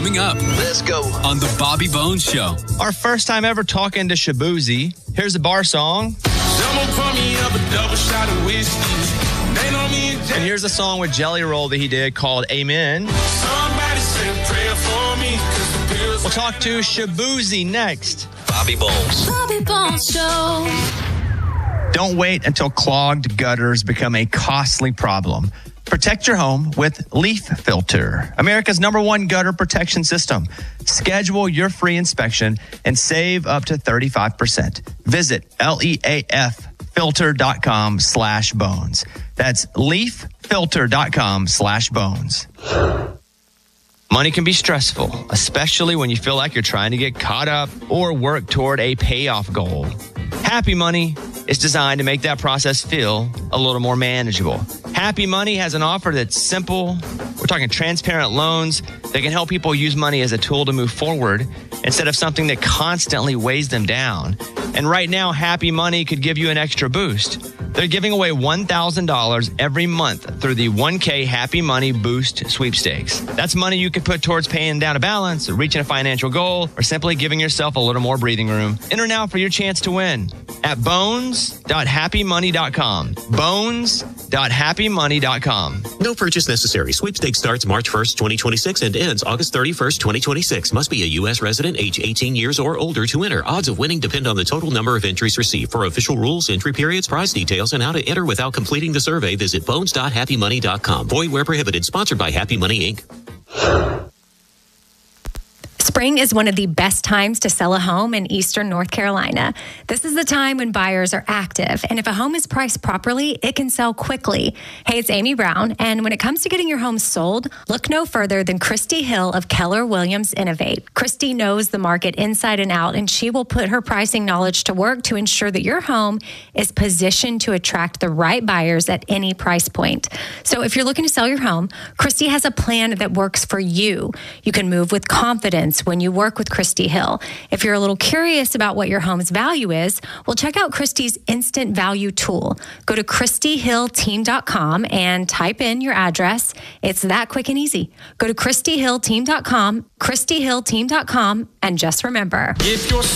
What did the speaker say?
coming up. Let's go. On the Bobby Bones Show. Our first time ever talking to Shaboozey. Here's a bar song. Someone pour me up a double shot of whiskey. They know me And here's a song with Jelly Roll that he did called Amen. Somebody say a prayer for me. 'Cause the pills We'll talk to Shaboozey next. Bobby Bones. Bobby Bones Show. Don't wait until clogged gutters become a costly problem. Protect your home with Leaf Filter, America's #1 gutter protection system. Schedule your free inspection and save up to 35%. Visit leaffilter.com/bones. That's leaffilter.com/bones. Money can be stressful, especially when you feel like you're trying to get caught up or work toward a payoff goal. Happy Money is designed to make that process feel a little more manageable. Happy Money has an offer that's simple. We're talking transparent loans that can help people use money as a tool to move forward instead of something that constantly weighs them down. And right now, Happy Money could give you an extra boost. They're giving away $1,000 every month through the 1K Happy Money Boost sweepstakes. That's money you could put towards paying down a balance, reaching a financial goal, or simply giving yourself a little more breathing room. Enter now for your chance to win at bones.happymoney.com. Bones.happymoney.com. No purchase necessary. Sweepstakes starts March 1st, 2026 and ends August 31st, 2026. Must be a U.S. resident, age 18 years or older to enter. Odds of winning depend on the total number of entries received. For official rules, entry periods, prize details, and how to enter without completing the survey, visit bones.happymoney.com. Void where prohibited. Sponsored by Happy Money, Inc. Spring is one of the best times to sell a home in Eastern North Carolina. This is the time when buyers are active, and if a home is priced properly, it can sell quickly. Hey, it's Amy Brown, and when it comes to getting your home sold, look no further than Christy Hill of Keller Williams Innovate. Christy knows the market inside and out, and she will put her pricing knowledge to work to ensure that your home is positioned to attract the right buyers at any price point. So if you're looking to sell your home, Christy has a plan that works for you. You can move with confidence when you work with Christy Hill. If you're a little curious about what your home's value is, well, check out Christy's instant value tool. Go to ChristyHillTeam.com and type in your address. It's that quick and easy. Go to ChristyHillTeam.com, ChristyHillTeam.com, and just remember, if you're